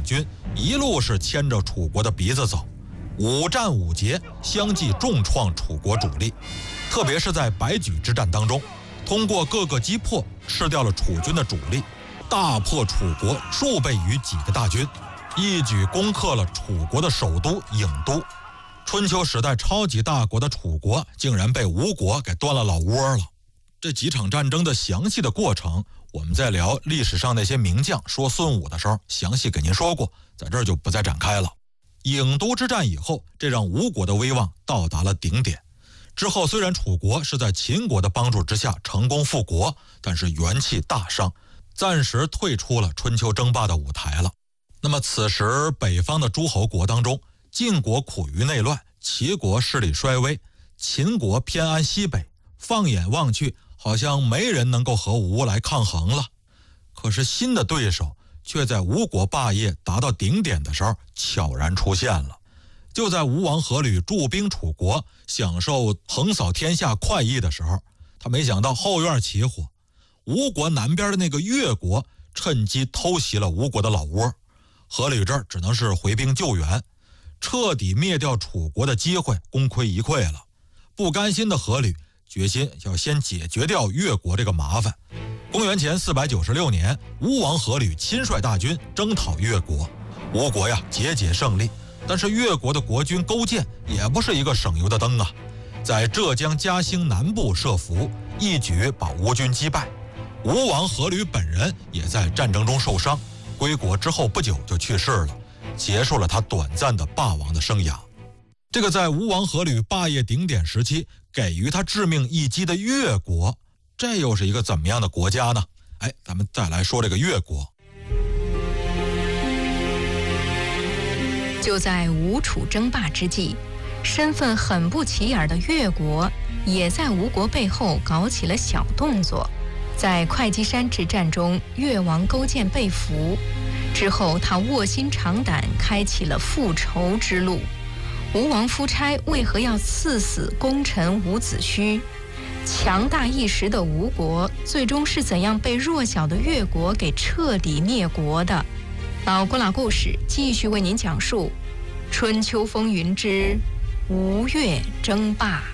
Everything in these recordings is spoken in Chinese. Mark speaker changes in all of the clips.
Speaker 1: 军一路是牵着楚国的鼻子走，5战5捷，相继重创楚国主力。特别是在白举之战当中，通过各个击破，吃掉了楚军的主力，大破楚国数倍于几个大军，一举攻克了楚国的首都郢都。春秋时代超级大国的楚国竟然被吴国给端了老窝了。这几场战争的详细的过程，我们在聊历史上那些名将说孙武的时候详细给您说过，在这儿就不再展开了。郢都之战以后，这让吴国的威望到达了顶点。之后虽然楚国是在秦国的帮助之下成功复国，但是元气大伤，暂时退出了春秋争霸的舞台了。那么此时北方的诸侯国当中，晋国苦于内乱，齐国势力衰微，秦国偏安西北，放眼望去好像没人能够和吴来抗衡了。可是新的对手却在吴国霸业达到顶点的时候悄然出现了。就在吴王阖闾驻兵楚国，享受横扫天下快意的时候，他没想到后院起火，吴国南边的那个越国趁机偷袭了吴国的老窝。阖闾这儿只能是回兵救援，彻底灭掉楚国的机会功亏一篑了。不甘心的阖闾决心要先解决掉越国这个麻烦。公元前496年，吴王阖闾亲率大军征讨越国，吴国呀节节胜利。但是越国的国君勾践也不是一个省油的灯啊，在浙江嘉兴南部设伏，一举把吴军击败。吴王阖闾本人也在战争中受伤，归国之后不久就去世了，结束了他短暂的霸王的生涯。这个在吴王阖闾霸业顶点时期给予他致命一击的越国，这又是一个怎么样的国家呢？咱们再来说这个越国。
Speaker 2: 就在吴楚争霸之际，身份很不起眼的越国也在吴国背后搞起了小动作。在会稽山之战中，越王勾践被俘之后，他卧薪尝胆，开启了复仇之路。吴王夫差为何要赐死功臣伍子胥？强大一时的吴国最终是怎样被弱小的越国给彻底灭国的？老郭老故事继续为您讲述春秋风云之吴越争霸。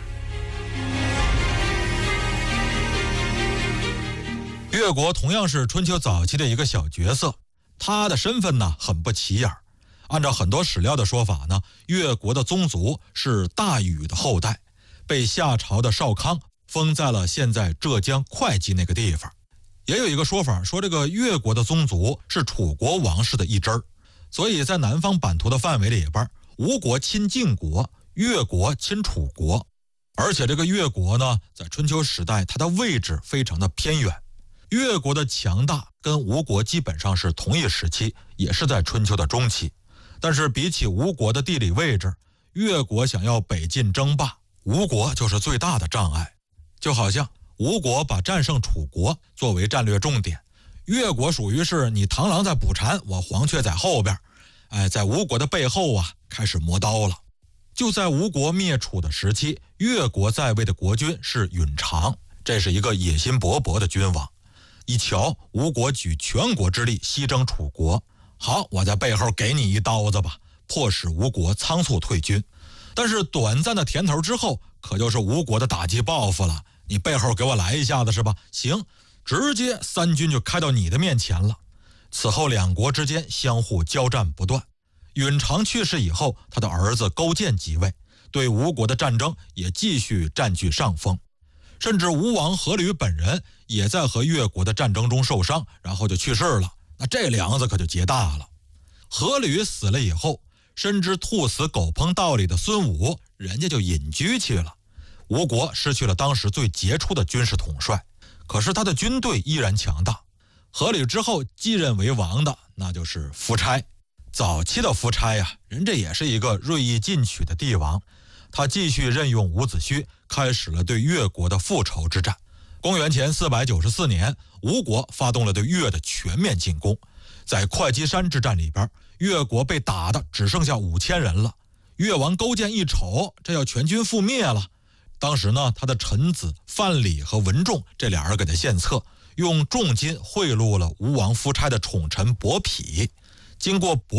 Speaker 1: 越国同样是春秋早期的一个小角色，他的身份呢很不起眼。按照很多史料的说法呢，越国的宗族是大禹的后代，被夏朝的少康封在了现在浙江会稽那个地方。也有一个说法说，这个越国的宗族是楚国王室的一支儿，所以在南方版图的范围里边，吴国亲晋国，越国亲楚国。而且这个越国呢，在春秋时代它的位置非常的偏远。越国的强大跟吴国基本上是同一时期，也是在春秋的中期。但是比起吴国的地理位置，越国想要北进争霸，吴国就是最大的障碍。就好像吴国把战胜楚国作为战略重点，越国属于是你螳螂在捕蝉，我黄雀在后边，在吴国的背后啊开始磨刀了。就在吴国灭楚的时期，越国在位的国君是允常，这是一个野心勃勃的君王。一瞧吴国举全国之力西征楚国，好，我在背后给你一刀子吧，迫使吴国仓促退军。但是短暂的甜头之后，可就是吴国的打击报复了。你背后给我来一下子是吧？行，直接3军就开到你的面前了。此后两国之间相互交战不断。允常去世以后，他的儿子勾践即位，对吴国的战争也继续占据上风。甚至吴王阖闾本人也在和越国的战争中受伤，然后就去世了。那这梁子可就结大了。阖闾死了以后，深知兔死狗烹道理的孙武，人家就隐居去了。吴国失去了当时最杰出的军事统帅，可是他的军队依然强大。阖闾之后继任为王的那就是夫差。早期的夫差呀，人这也是一个锐意进取的帝王，他继续任用伍子胥，开始了对越国的复仇之战。公元前494年，吴国发动了对越的全面进攻。在会稽山之战里边，越国被打的只剩下5000人了。越王勾践一瞅，这要全军覆灭了。当时呢，他的臣子范蠡和文仲这俩人给他献策，用重金贿赂了吴王夫差的宠臣伯嚭。经过伯